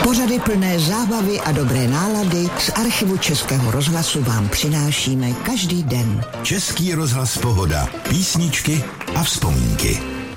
Pořady plné zábavy a dobré nálady z archivu Českého rozhlasu vám přinášíme každý den. Český rozhlas Pohoda. Písničky a vzpomínky.